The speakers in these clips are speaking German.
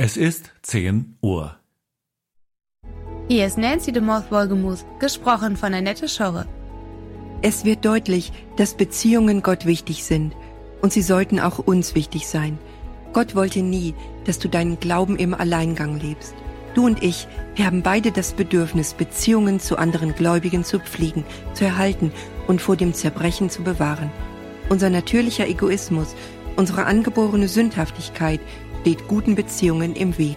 Es ist 10 Uhr. Hier ist Nancy de Moth-Wohlgemuth, gesprochen von Annette Schorre. Es wird deutlich, dass Beziehungen Gott wichtig sind und sie sollten auch uns wichtig sein. Gott wollte nie, dass du deinen Glauben im Alleingang lebst. Du und ich, wir haben beide das Bedürfnis, Beziehungen zu anderen Gläubigen zu pflegen, zu erhalten und vor dem Zerbrechen zu bewahren. Unser natürlicher Egoismus, unsere angeborene Sündhaftigkeit steht guten Beziehungen im Weg.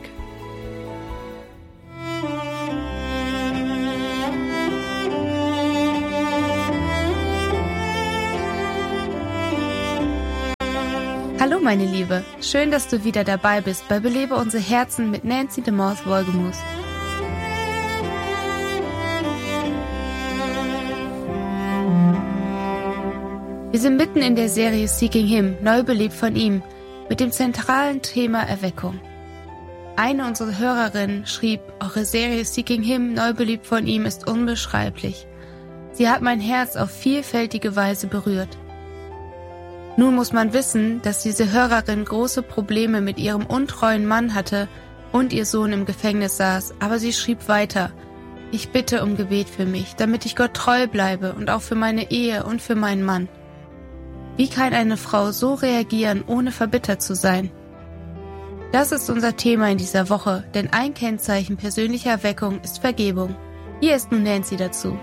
Hallo meine Liebe, schön, dass du wieder dabei bist bei Belebe unsere Herzen mit Nancy de Moth-Wohlgemuth. Wir sind mitten in der Serie Seeking Him, neu belebt von ihm, mit dem zentralen Thema Erweckung. Eine unserer Hörerinnen schrieb, eure Serie Seeking Him, neu belebt von ihm, ist unbeschreiblich. Sie hat mein Herz auf vielfältige Weise berührt. Nun muss man wissen, dass diese Hörerin große Probleme mit ihrem untreuen Mann hatte und ihr Sohn im Gefängnis saß, aber sie schrieb weiter: Ich bitte um Gebet für mich, damit ich Gott treu bleibe und auch für meine Ehe und für meinen Mann. Wie kann eine Frau so reagieren, ohne verbittert zu sein? Das ist unser Thema in dieser Woche, denn ein Kennzeichen persönlicher Erweckung ist Vergebung. Hier ist nun Nancy dazu.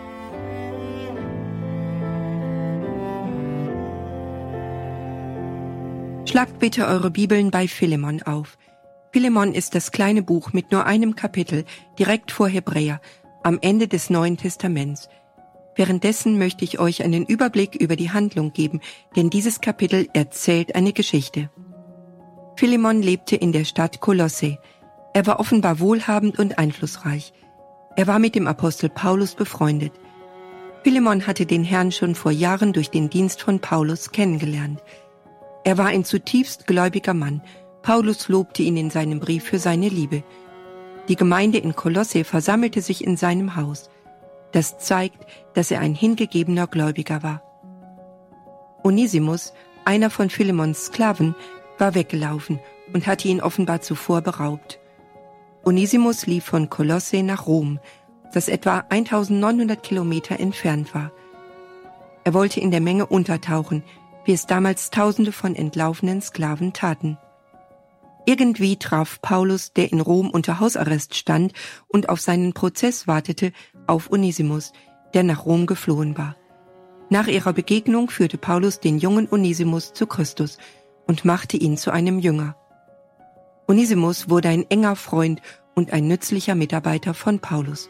Schlagt bitte eure Bibeln bei Philemon auf. Philemon ist das kleine Buch mit nur einem Kapitel, direkt vor Hebräer, am Ende des Neuen Testaments. Währenddessen möchte ich euch einen Überblick über die Handlung geben, denn dieses Kapitel erzählt eine Geschichte. Philemon lebte in der Stadt Kolosse. Er war offenbar wohlhabend und einflussreich. Er war mit dem Apostel Paulus befreundet. Philemon hatte den Herrn schon vor Jahren durch den Dienst von Paulus kennengelernt. Er war ein zutiefst gläubiger Mann. Paulus lobte ihn in seinem Brief für seine Liebe. Die Gemeinde in Kolosse versammelte sich in seinem Haus. Das zeigt, dass er ein hingegebener Gläubiger war. Onesimus, einer von Philemons Sklaven, war weggelaufen und hatte ihn offenbar zuvor beraubt. Onesimus lief von Kolosse nach Rom, das etwa 1900 Kilometer entfernt war. Er wollte in der Menge untertauchen, wie es damals Tausende von entlaufenen Sklaven taten. Irgendwie traf Paulus, der in Rom unter Hausarrest stand und auf seinen Prozess wartete, auf Onesimus, der nach Rom geflohen war. Nach ihrer Begegnung führte Paulus den jungen Onesimus zu Christus und machte ihn zu einem Jünger. Onesimus wurde ein enger Freund und ein nützlicher Mitarbeiter von Paulus.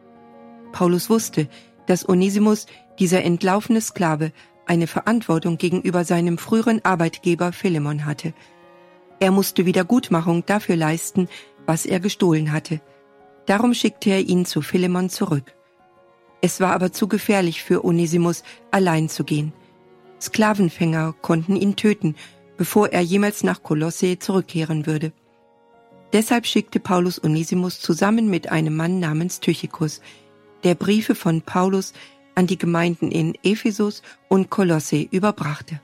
Paulus wusste, dass Onesimus, dieser entlaufene Sklave, eine Verantwortung gegenüber seinem früheren Arbeitgeber Philemon hatte. Er musste Wiedergutmachung dafür leisten, was er gestohlen hatte. Darum schickte er ihn zu Philemon zurück. Es war aber zu gefährlich für Onesimus, allein zu gehen. Sklavenfänger konnten ihn töten, bevor er jemals nach Kolosse zurückkehren würde. Deshalb schickte Paulus Onesimus zusammen mit einem Mann namens Tychikus, der Briefe von Paulus an die Gemeinden in Ephesus und Kolosse überbrachte.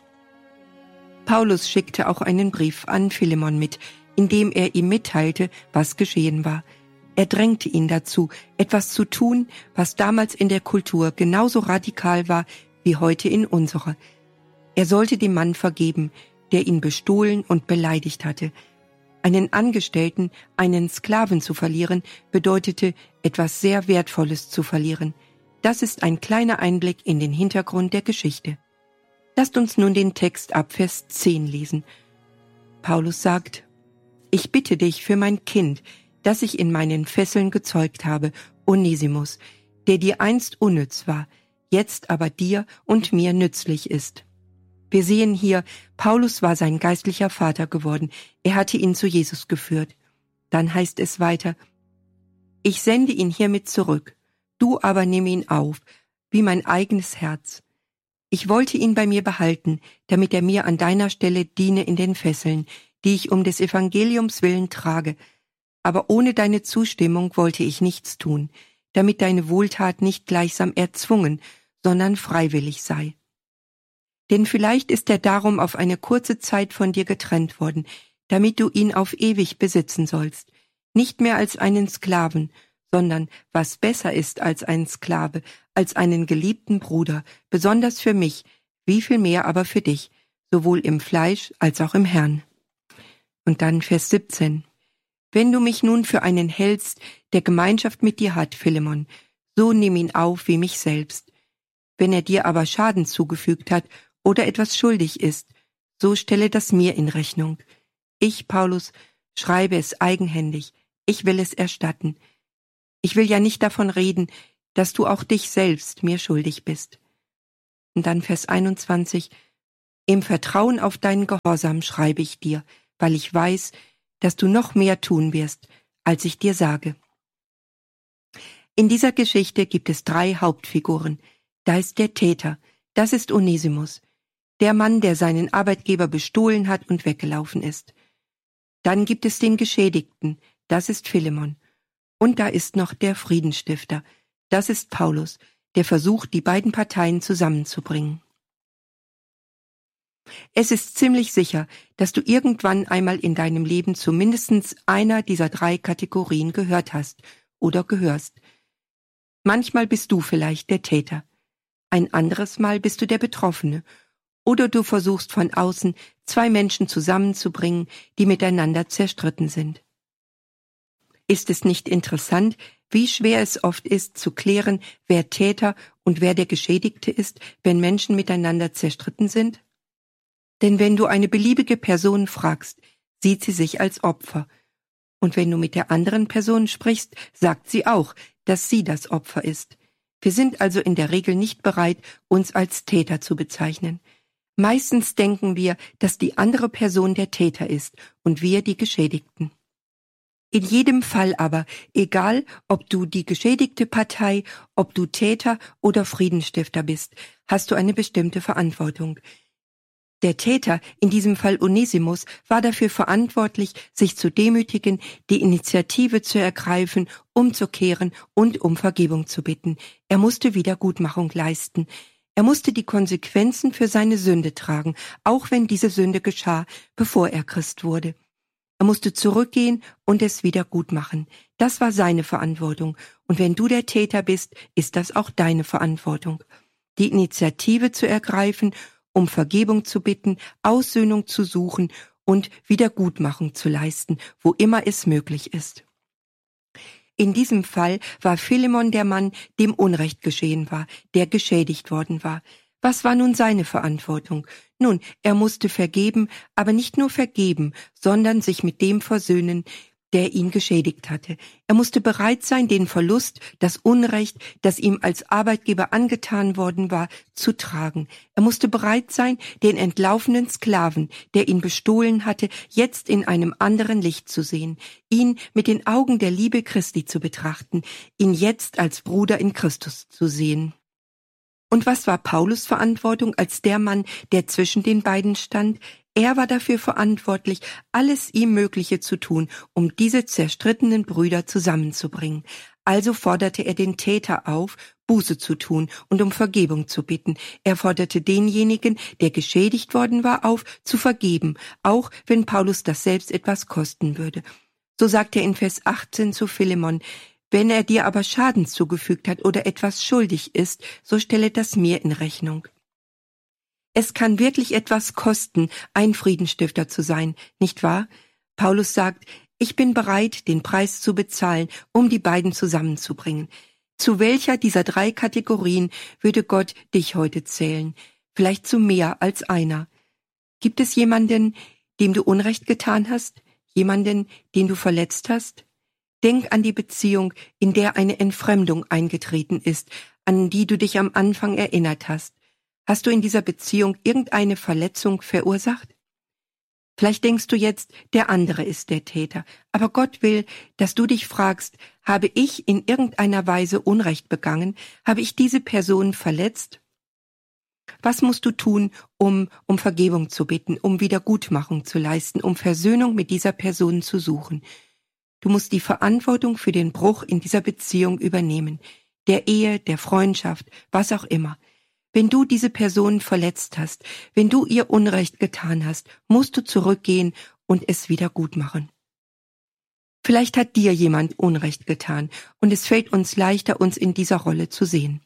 Paulus schickte auch einen Brief an Philemon mit, in dem er ihm mitteilte, was geschehen war. Er drängte ihn dazu, etwas zu tun, was damals in der Kultur genauso radikal war wie heute in unserer. Er sollte dem Mann vergeben, der ihn bestohlen und beleidigt hatte. Einen Angestellten, einen Sklaven zu verlieren, bedeutete, etwas sehr Wertvolles zu verlieren. Das ist ein kleiner Einblick in den Hintergrund der Geschichte. Lasst uns nun den Text ab Vers 10 lesen. Paulus sagt: Ich bitte dich für mein Kind, das ich in meinen Fesseln gezeugt habe, Onesimus, der dir einst unnütz war, jetzt aber dir und mir nützlich ist. Wir sehen hier, Paulus war sein geistlicher Vater geworden. Er hatte ihn zu Jesus geführt. Dann heißt es weiter: Ich sende ihn hiermit zurück. Du aber nimm ihn auf, wie mein eigenes Herz. Ich wollte ihn bei mir behalten, damit er mir an deiner Stelle diene in den Fesseln, die ich um des Evangeliums willen trage. Aber ohne deine Zustimmung wollte ich nichts tun, damit deine Wohltat nicht gleichsam erzwungen, sondern freiwillig sei. Denn vielleicht ist er darum auf eine kurze Zeit von dir getrennt worden, damit du ihn auf ewig besitzen sollst, nicht mehr als einen Sklaven, sondern, was besser ist als ein Sklave, als einen geliebten Bruder, besonders für mich, wie viel mehr aber für dich, sowohl im Fleisch als auch im Herrn. Und dann Vers 17. Wenn du mich nun für einen hältst, der Gemeinschaft mit dir hat, Philemon, so nimm ihn auf wie mich selbst. Wenn er dir aber Schaden zugefügt hat oder etwas schuldig ist, so stelle das mir in Rechnung. Ich, Paulus, schreibe es eigenhändig, ich will es erstatten. Ich will ja nicht davon reden, dass du auch dich selbst mir schuldig bist. Und dann Vers 21. Im Vertrauen auf deinen Gehorsam schreibe ich dir, weil ich weiß, dass du noch mehr tun wirst, als ich dir sage. In dieser Geschichte gibt es 3 Hauptfiguren. Da ist der Täter, das ist Onesimus, der Mann, der seinen Arbeitgeber bestohlen hat und weggelaufen ist. Dann gibt es den Geschädigten, das ist Philemon. Und da ist noch der Friedensstifter, das ist Paulus, der versucht, die beiden Parteien zusammenzubringen. Es ist ziemlich sicher, dass du irgendwann einmal in deinem Leben zu mindestens einer dieser 3 Kategorien gehört hast oder gehörst. Manchmal bist du vielleicht der Täter, ein anderes Mal bist du der Betroffene oder du versuchst von außen 2 Menschen zusammenzubringen, die miteinander zerstritten sind. Ist es nicht interessant, wie schwer es oft ist, zu klären, wer Täter und wer der Geschädigte ist, wenn Menschen miteinander zerstritten sind? Denn wenn du eine beliebige Person fragst, sieht sie sich als Opfer. Und wenn du mit der anderen Person sprichst, sagt sie auch, dass sie das Opfer ist. Wir sind also in der Regel nicht bereit, uns als Täter zu bezeichnen. Meistens denken wir, dass die andere Person der Täter ist und wir die Geschädigten. In jedem Fall aber, egal ob du die geschädigte Partei, ob du Täter oder Friedensstifter bist, hast du eine bestimmte Verantwortung. Der Täter, in diesem Fall Onesimus, war dafür verantwortlich, sich zu demütigen, die Initiative zu ergreifen, umzukehren und um Vergebung zu bitten. Er musste Wiedergutmachung leisten. Er musste die Konsequenzen für seine Sünde tragen, auch wenn diese Sünde geschah, bevor er Christ wurde. Er musste zurückgehen und es wieder gut machen. Das war seine Verantwortung. Und wenn du der Täter bist, ist das auch deine Verantwortung. Die Initiative zu ergreifen, um Vergebung zu bitten, Aussöhnung zu suchen und Wiedergutmachung zu leisten, wo immer es möglich ist. In diesem Fall war Philemon der Mann, dem Unrecht geschehen war, der geschädigt worden war. Was war nun seine Verantwortung? Nun, er musste vergeben, aber nicht nur vergeben, sondern sich mit dem versöhnen, der ihn geschädigt hatte. Er musste bereit sein, den Verlust, das Unrecht, das ihm als Arbeitgeber angetan worden war, zu tragen. Er musste bereit sein, den entlaufenen Sklaven, der ihn bestohlen hatte, jetzt in einem anderen Licht zu sehen, ihn mit den Augen der Liebe Christi zu betrachten, ihn jetzt als Bruder in Christus zu sehen. Und was war Paulus' Verantwortung als der Mann, der zwischen den beiden stand? Er war dafür verantwortlich, alles ihm Mögliche zu tun, um diese zerstrittenen Brüder zusammenzubringen. Also forderte er den Täter auf, Buße zu tun und um Vergebung zu bitten. Er forderte denjenigen, der geschädigt worden war, auf, zu vergeben, auch wenn Paulus das selbst etwas kosten würde. So sagt er in Vers 18 zu Philemon: Wenn er dir aber Schaden zugefügt hat oder etwas schuldig ist, so stelle das mir in Rechnung. Es kann wirklich etwas kosten, ein Friedensstifter zu sein, nicht wahr? Paulus sagt, ich bin bereit, den Preis zu bezahlen, um die beiden zusammenzubringen. Zu welcher dieser 3 Kategorien würde Gott dich heute zählen? Vielleicht zu mehr als einer. Gibt es jemanden, dem du Unrecht getan hast? Jemanden, den du verletzt hast? Denk an die Beziehung, in der eine Entfremdung eingetreten ist, an die du dich am Anfang erinnert hast. Hast du in dieser Beziehung irgendeine Verletzung verursacht? Vielleicht denkst du jetzt, der andere ist der Täter. Aber Gott will, dass du dich fragst, habe ich in irgendeiner Weise Unrecht begangen? Habe ich diese Person verletzt? Was musst du tun, um Vergebung zu bitten, um Wiedergutmachung zu leisten, um Versöhnung mit dieser Person zu suchen? Du musst die Verantwortung für den Bruch in dieser Beziehung übernehmen, der Ehe, der Freundschaft, was auch immer. Wenn du diese Person verletzt hast, wenn du ihr Unrecht getan hast, musst du zurückgehen und es wieder gut machen. Vielleicht hat dir jemand Unrecht getan und es fällt uns leichter, uns in dieser Rolle zu sehen.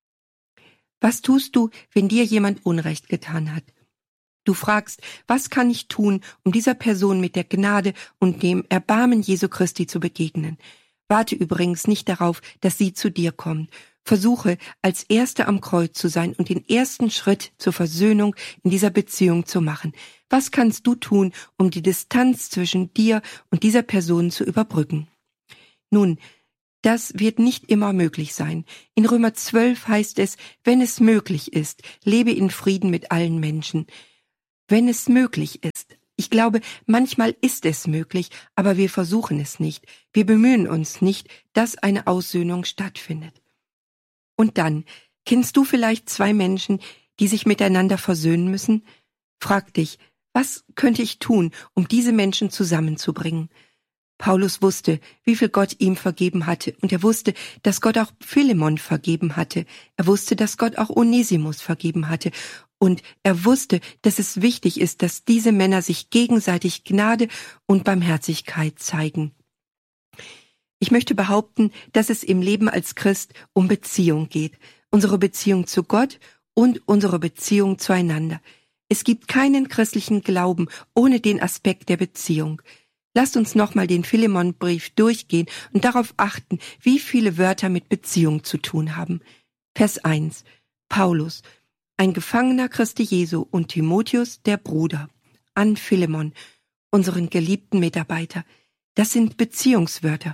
Was tust du, wenn dir jemand Unrecht getan hat? Du fragst, was kann ich tun, um dieser Person mit der Gnade und dem Erbarmen Jesu Christi zu begegnen? Warte übrigens nicht darauf, dass sie zu dir kommt. Versuche, als Erster am Kreuz zu sein und den ersten Schritt zur Versöhnung in dieser Beziehung zu machen. Was kannst du tun, um die Distanz zwischen dir und dieser Person zu überbrücken? Nun, das wird nicht immer möglich sein. In Römer 12 heißt es, wenn es möglich ist, lebe in Frieden mit allen Menschen. Wenn es möglich ist. Ich glaube, manchmal ist es möglich, aber wir versuchen es nicht. Wir bemühen uns nicht, dass eine Aussöhnung stattfindet. Und dann, kennst du vielleicht zwei Menschen, die sich miteinander versöhnen müssen? Frag dich, was könnte ich tun, um diese Menschen zusammenzubringen? Paulus wusste, wie viel Gott ihm vergeben hatte, und er wusste, dass Gott auch Philemon vergeben hatte. Er wusste, dass Gott auch Onesimus vergeben hatte. Und er wusste, dass es wichtig ist, dass diese Männer sich gegenseitig Gnade und Barmherzigkeit zeigen. Ich möchte behaupten, dass es im Leben als Christ um Beziehung geht. Unsere Beziehung zu Gott und unsere Beziehung zueinander. Es gibt keinen christlichen Glauben ohne den Aspekt der Beziehung. Lasst uns nochmal den Philemon-Brief durchgehen und darauf achten, wie viele Wörter mit Beziehung zu tun haben. Vers 1. Paulus, ein Gefangener Christi Jesu, und Timotheus, der Bruder, an Philemon, unseren geliebten Mitarbeiter. Das sind Beziehungswörter.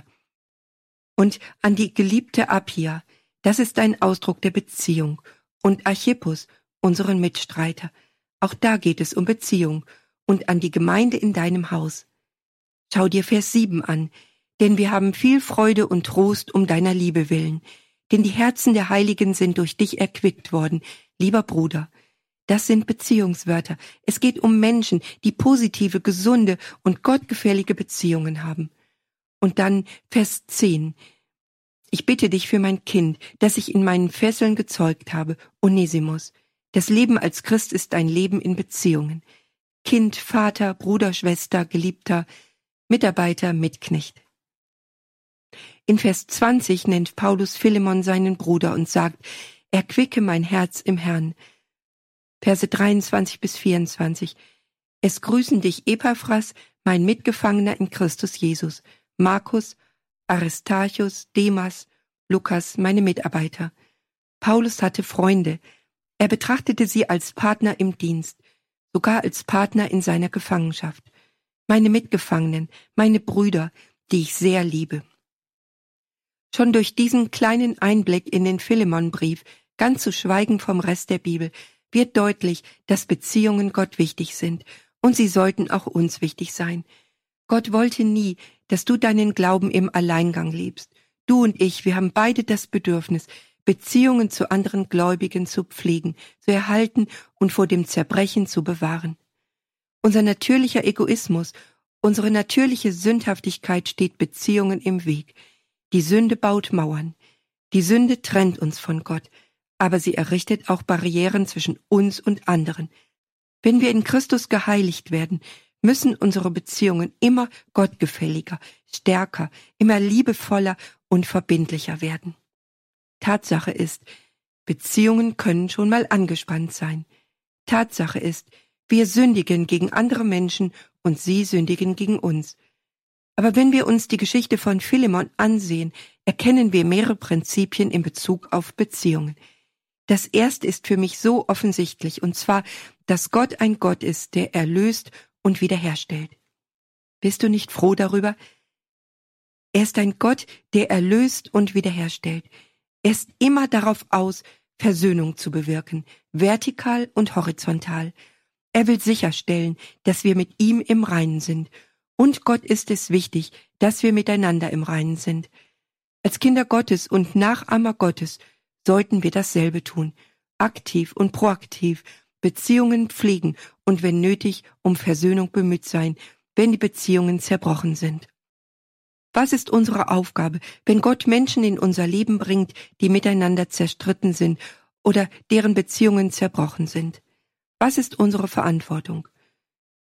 Und an die geliebte Appia, das ist ein Ausdruck der Beziehung. Und Archippus, unseren Mitstreiter. Auch da geht es um Beziehung. Und an die Gemeinde in deinem Haus. Schau dir Vers 7 an, denn wir haben viel Freude und Trost um deiner Liebe willen, denn die Herzen der Heiligen sind durch dich erquickt worden, lieber Bruder. Das sind Beziehungswörter. Es geht um Menschen, die positive, gesunde und gottgefällige Beziehungen haben. Und dann Vers 10. Ich bitte dich für mein Kind, das ich in meinen Fesseln gezeugt habe, Onesimus. Das Leben als Christ ist ein Leben in Beziehungen. Kind, Vater, Bruder, Schwester, Geliebter, Mitarbeiter, Mitknecht. In Vers 20 nennt Paulus Philemon seinen Bruder und sagt, erquicke mein Herz im Herrn. Verse 23 bis 24. Es grüßen dich Epaphras, mein Mitgefangener in Christus Jesus, Markus, Aristarchus, Demas, Lukas, meine Mitarbeiter. Paulus hatte Freunde. Er betrachtete sie als Partner im Dienst, sogar als Partner in seiner Gefangenschaft. Meine Mitgefangenen, meine Brüder, die ich sehr liebe. Schon durch diesen kleinen Einblick in den Philemon-Brief, ganz zu schweigen vom Rest der Bibel, wird deutlich, dass Beziehungen Gott wichtig sind, und sie sollten auch uns wichtig sein. Gott wollte nie, dass du deinen Glauben im Alleingang lebst. Du und ich, wir haben beide das Bedürfnis, Beziehungen zu anderen Gläubigen zu pflegen, zu erhalten und vor dem Zerbrechen zu bewahren. Unser natürlicher Egoismus, unsere natürliche Sündhaftigkeit steht Beziehungen im Weg. Die Sünde baut Mauern. Die Sünde trennt uns von Gott, aber sie errichtet auch Barrieren zwischen uns und anderen. Wenn wir in Christus geheiligt werden, müssen unsere Beziehungen immer gottgefälliger, stärker, immer liebevoller und verbindlicher werden. Tatsache ist, Beziehungen können schon mal angespannt sein. Tatsache ist, wir sündigen gegen andere Menschen und sie sündigen gegen uns. Aber wenn wir uns die Geschichte von Philemon ansehen, erkennen wir mehrere Prinzipien in Bezug auf Beziehungen. Das erste ist für mich so offensichtlich, und zwar, dass Gott ein Gott ist, der erlöst und wiederherstellt. Bist du nicht froh darüber? Er ist ein Gott, der erlöst und wiederherstellt. Er ist immer darauf aus, Versöhnung zu bewirken, vertikal und horizontal. Er will sicherstellen, dass wir mit ihm im Reinen sind. Und Gott ist es wichtig, dass wir miteinander im Reinen sind. Als Kinder Gottes und Nachahmer Gottes sollten wir dasselbe tun. Aktiv und proaktiv Beziehungen pflegen und wenn nötig um Versöhnung bemüht sein, wenn die Beziehungen zerbrochen sind. Was ist unsere Aufgabe, wenn Gott Menschen in unser Leben bringt, die miteinander zerstritten sind oder deren Beziehungen zerbrochen sind? Was ist unsere Verantwortung?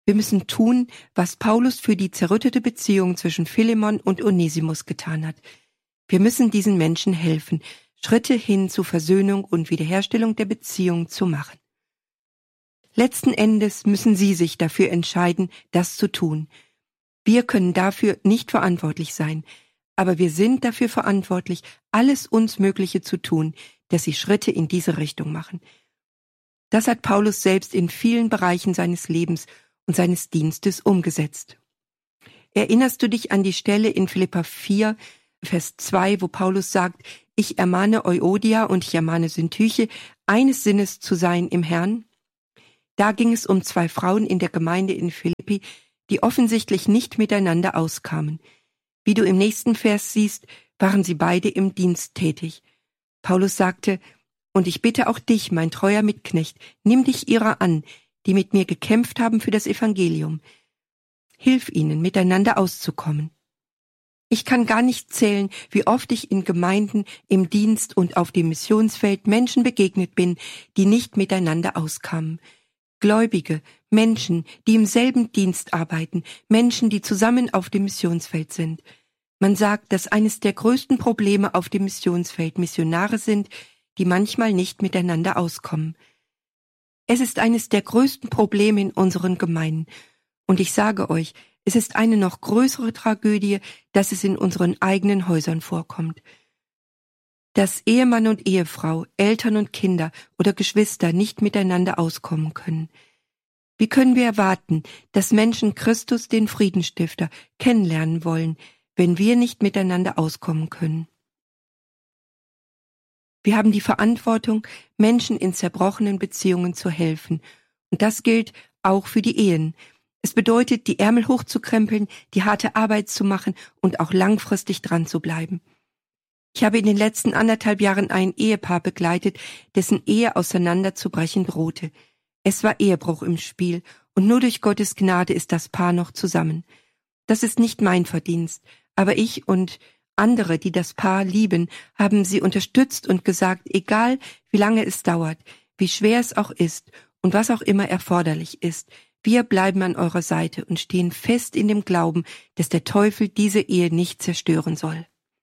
Wir müssen tun, was Paulus für die zerrüttete Beziehung zwischen Philemon und Onesimus getan hat. Wir müssen diesen Menschen helfen, Schritte hin zu Versöhnung und Wiederherstellung der Beziehung zu machen. Letzten Endes müssen Sie sich dafür entscheiden, das zu tun. Wir können dafür nicht verantwortlich sein, aber wir sind dafür verantwortlich, alles uns Mögliche zu tun, dass Sie Schritte in diese Richtung machen. Das hat Paulus selbst in vielen Bereichen seines Lebens und seines Dienstes umgesetzt. Erinnerst du dich an die Stelle in Philipper 4, Vers 2, wo Paulus sagt, ich ermahne Euodia und ich ermahne Syntyche, eines Sinnes zu sein im Herrn? Da ging es um 2 Frauen in der Gemeinde in Philippi, die offensichtlich nicht miteinander auskamen. Wie du im nächsten Vers siehst, waren sie beide im Dienst tätig. Paulus sagte, und ich bitte auch dich, mein treuer Mitknecht, nimm dich ihrer an, die mit mir gekämpft haben für das Evangelium. Hilf ihnen, miteinander auszukommen. Ich kann gar nicht zählen, wie oft ich in Gemeinden, im Dienst und auf dem Missionsfeld Menschen begegnet bin, die nicht miteinander auskamen. Gläubige, Menschen, die im selben Dienst arbeiten, Menschen, die zusammen auf dem Missionsfeld sind. Man sagt, dass eines der größten Probleme auf dem Missionsfeld Missionare sind, die manchmal nicht miteinander auskommen. Es ist eines der größten Probleme in unseren Gemeinden. Und ich sage euch, es ist eine noch größere Tragödie, dass es in unseren eigenen Häusern vorkommt. Dass Ehemann und Ehefrau, Eltern und Kinder oder Geschwister nicht miteinander auskommen können. Wie können wir erwarten, dass Menschen Christus, den Friedensstifter, kennenlernen wollen, wenn wir nicht miteinander auskommen können? Wir haben die Verantwortung, Menschen in zerbrochenen Beziehungen zu helfen. Und das gilt auch für die Ehen. Es bedeutet, die Ärmel hochzukrempeln, die harte Arbeit zu machen und auch langfristig dran zu bleiben. Ich habe in den letzten 1,5 Jahren ein Ehepaar begleitet, dessen Ehe auseinanderzubrechen drohte. Es war Ehebruch im Spiel und nur durch Gottes Gnade ist das Paar noch zusammen. Das ist nicht mein Verdienst, aber ich und andere, die das Paar lieben, haben sie unterstützt und gesagt, egal wie lange es dauert, wie schwer es auch ist und was auch immer erforderlich ist, wir bleiben an eurer Seite und stehen fest in dem Glauben, dass der Teufel diese Ehe nicht zerstören soll.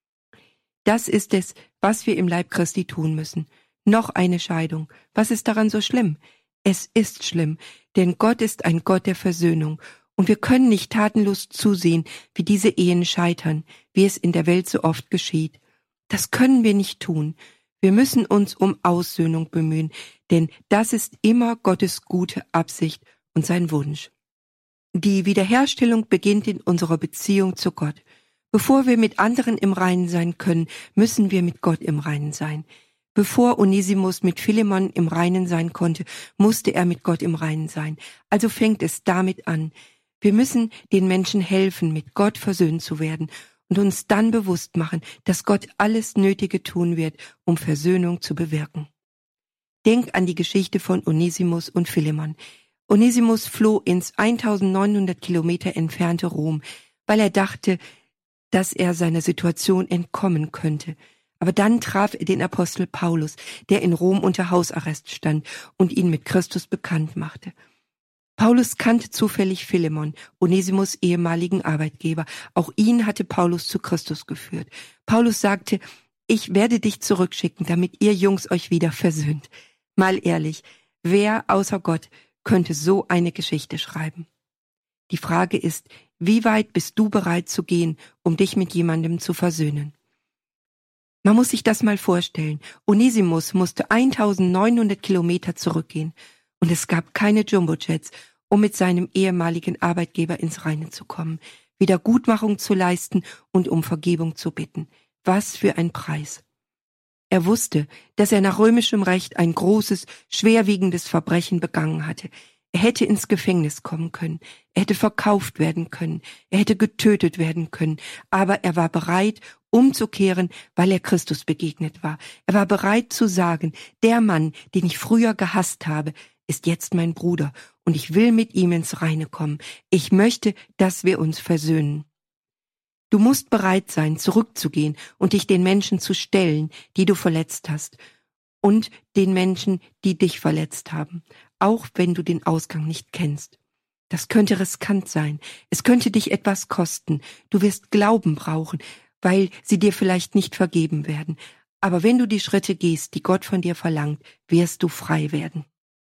Das ist es, was wir im Leib Christi tun müssen. Noch eine Scheidung. Was ist daran so schlimm? Es ist schlimm, denn Gott ist ein Gott der Versöhnung und wir können nicht tatenlos zusehen, wie diese Ehen scheitern, wie es in der Welt so oft geschieht. Das können wir nicht tun. Wir müssen uns um Aussöhnung bemühen, denn das ist immer Gottes gute Absicht und sein Wunsch. Die Wiederherstellung beginnt in unserer Beziehung zu Gott. Bevor wir mit anderen im Reinen sein können, müssen wir mit Gott im Reinen sein. Bevor Onesimus mit Philemon im Reinen sein konnte, musste er mit Gott im Reinen sein. Also fängt es damit an. Wir müssen den Menschen helfen, mit Gott versöhnt zu werden und uns dann bewusst machen, dass Gott alles Nötige tun wird, um Versöhnung zu bewirken. Denk an die Geschichte von Onesimus und Philemon. Onesimus floh ins 1900 Kilometer entfernte Rom, weil er dachte, dass er seiner Situation entkommen könnte. Aber dann traf er den Apostel Paulus, der in Rom unter Hausarrest stand und ihn mit Christus bekannt machte. Paulus kannte zufällig Philemon, Onesimus' ehemaligen Arbeitgeber. Auch ihn hatte Paulus zu Christus geführt. Paulus sagte, ich werde dich zurückschicken, damit ihr Jungs euch wieder versöhnt. Mal ehrlich, wer außer Gott könnte so eine Geschichte schreiben? Die Frage ist, wie weit bist du bereit zu gehen, um dich mit jemandem zu versöhnen? Man muss sich das mal vorstellen. Onesimus musste 1900 Kilometer zurückgehen und es gab keine Jumbojets, um mit seinem ehemaligen Arbeitgeber ins Reine zu kommen, Wiedergutmachung zu leisten und um Vergebung zu bitten. Was für ein Preis! Er wusste, dass er nach römischem Recht ein großes, schwerwiegendes Verbrechen begangen hatte. Er hätte ins Gefängnis kommen können, er hätte verkauft werden können, er hätte getötet werden können, aber er war bereit, umzukehren, weil er Christus begegnet war. Er war bereit zu sagen, der Mann, den ich früher gehasst habe, ist jetzt mein Bruder und ich will mit ihm ins Reine kommen. Ich möchte, dass wir uns versöhnen. Du musst bereit sein, zurückzugehen und dich den Menschen zu stellen, die du verletzt hast, und den Menschen, die dich verletzt haben, auch wenn du den Ausgang nicht kennst. Das könnte riskant sein. Es könnte dich etwas kosten. Du wirst Glauben brauchen, weil sie dir vielleicht nicht vergeben werden. Aber wenn du die Schritte gehst, die Gott von dir verlangt, wirst du frei werden.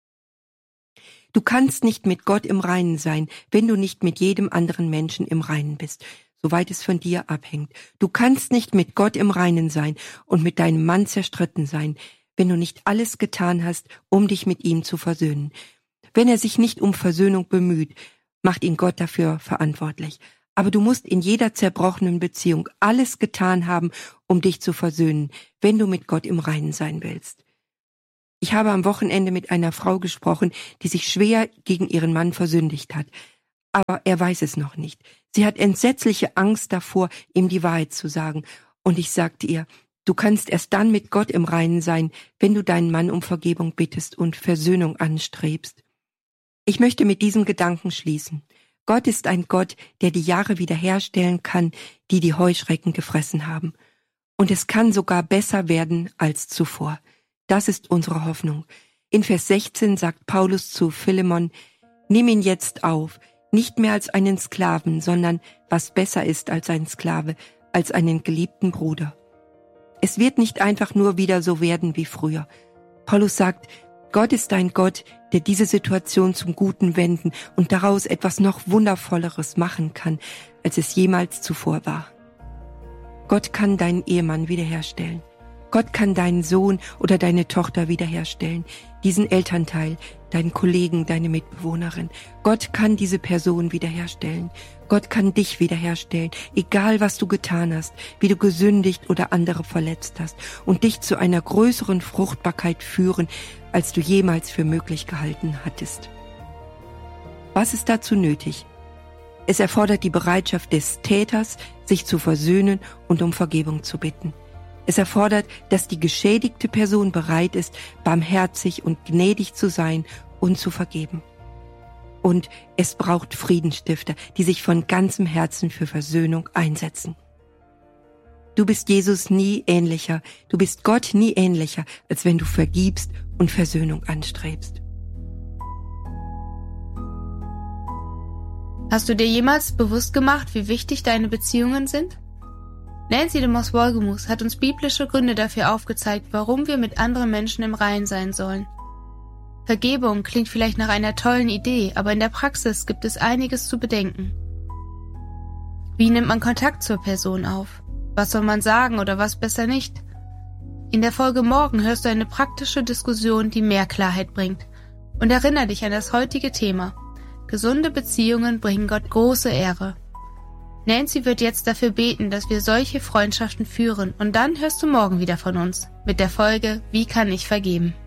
Du kannst nicht mit Gott im Reinen sein, wenn du nicht mit jedem anderen Menschen im Reinen bist, soweit es von dir abhängt. Du kannst nicht mit Gott im Reinen sein und mit deinem Mann zerstritten sein, wenn du nicht alles getan hast, um dich mit ihm zu versöhnen. Wenn er sich nicht um Versöhnung bemüht, macht ihn Gott dafür verantwortlich. Aber du musst in jeder zerbrochenen Beziehung alles getan haben, um dich zu versöhnen, wenn du mit Gott im Reinen sein willst. Ich habe am Wochenende mit einer Frau gesprochen, die sich schwer gegen ihren Mann versündigt hat. Aber er weiß es noch nicht. Sie hat entsetzliche Angst davor, ihm die Wahrheit zu sagen. Und ich sagte ihr, du kannst erst dann mit Gott im Reinen sein, wenn du deinen Mann um Vergebung bittest und Versöhnung anstrebst. Ich möchte mit diesem Gedanken schließen. Gott ist ein Gott, der die Jahre wiederherstellen kann, die die Heuschrecken gefressen haben. Und es kann sogar besser werden als zuvor. Das ist unsere Hoffnung. In Vers 16 sagt Paulus zu Philemon, nimm ihn jetzt auf, nicht mehr als einen Sklaven, sondern, was besser ist als ein Sklave, als einen geliebten Bruder. Es wird nicht einfach nur wieder so werden wie früher. Paulus sagt, Gott ist ein Gott, der diese Situation zum Guten wenden und daraus etwas noch Wundervolleres machen kann, als es jemals zuvor war. Gott kann deinen Ehemann wiederherstellen. Gott kann deinen Sohn oder deine Tochter wiederherstellen, diesen Elternteil, deinen Kollegen, deine Mitbewohnerin. Gott kann diese Person wiederherstellen. Gott kann dich wiederherstellen, egal was du getan hast, wie du gesündigt oder andere verletzt hast und dich zu einer größeren Fruchtbarkeit führen, als du jemals für möglich gehalten hattest. Was ist dazu nötig? Es erfordert die Bereitschaft des Täters, sich zu versöhnen und um Vergebung zu bitten. Es erfordert, dass die geschädigte Person bereit ist, barmherzig und gnädig zu sein und zu vergeben. Und es braucht Friedensstifter, die sich von ganzem Herzen für Versöhnung einsetzen. Du bist Jesus nie ähnlicher, du bist Gott nie ähnlicher, als wenn du vergibst und Versöhnung anstrebst. Hast du dir jemals bewusst gemacht, wie wichtig deine Beziehungen sind? Nancy de Moss-Wolgemuth hat uns biblische Gründe dafür aufgezeigt, warum wir mit anderen Menschen im Reinen sein sollen. Vergebung klingt vielleicht nach einer tollen Idee, aber in der Praxis gibt es einiges zu bedenken. Wie nimmt man Kontakt zur Person auf? Was soll man sagen oder was besser nicht? In der Folge morgen hörst du eine praktische Diskussion, die mehr Klarheit bringt. Und erinnere dich an das heutige Thema. Gesunde Beziehungen bringen Gott große Ehre. Nancy wird jetzt dafür beten, dass wir solche Freundschaften führen, und dann hörst du morgen wieder von uns mit der Folge Wie kann ich vergeben?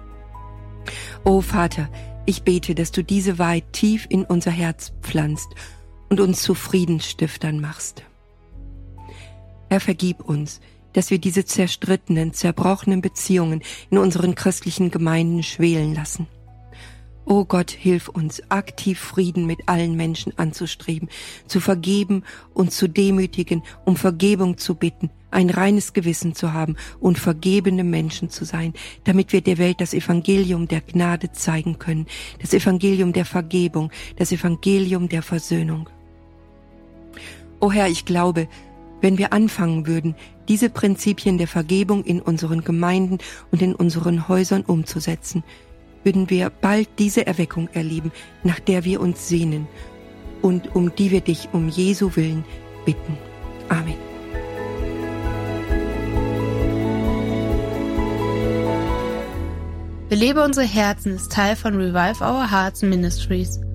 O Vater, ich bete, dass du diese Wahrheit tief in unser Herz pflanzt und uns zu Friedensstiftern machst. Herr, vergib uns, dass wir diese zerstrittenen, zerbrochenen Beziehungen in unseren christlichen Gemeinden schwelen lassen. O Gott, hilf uns, aktiv Frieden mit allen Menschen anzustreben, zu vergeben und zu demütigen, um Vergebung zu bitten, ein reines Gewissen zu haben und vergebene Menschen zu sein, damit wir der Welt das Evangelium der Gnade zeigen können, das Evangelium der Vergebung, das Evangelium der Versöhnung. O Herr, ich glaube, wenn wir anfangen würden, diese Prinzipien der Vergebung in unseren Gemeinden und in unseren Häusern umzusetzen, würden wir bald diese Erweckung erleben, nach der wir uns sehnen und um die wir dich um Jesu Willen bitten. Amen. Belebe unsere Herzen ist Teil von Revive Our Hearts Ministries.